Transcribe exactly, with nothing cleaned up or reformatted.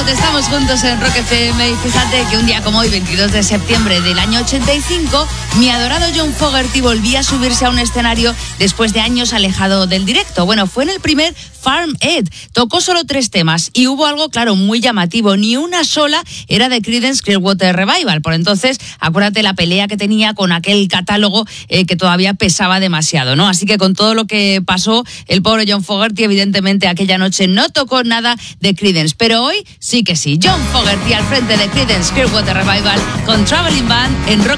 tarde, estamos juntos en Rock F M y fíjate que un día como hoy, veintidós de septiembre del año ochenta y cinco, mi adorado John Fogerty volvía a subirse a un escenario después de años alejado del directo. Bueno, fue en el primer Farm Aid, tocó solo tres temas y hubo algo, claro, muy llamativo, ni una sola era de Creedence Clearwater Revival. Por entonces, acuérdate la pelea que tenía con aquel catálogo eh, que todavía pesaba demasiado, ¿no? Así que con todo lo que pasó, el pobre John Fogerty evidentemente aquella noche no tocó nada de Creedence, pero hoy sí que sí. John Fogerty al frente de Creedence Clearwater Revival con Traveling Band en Rock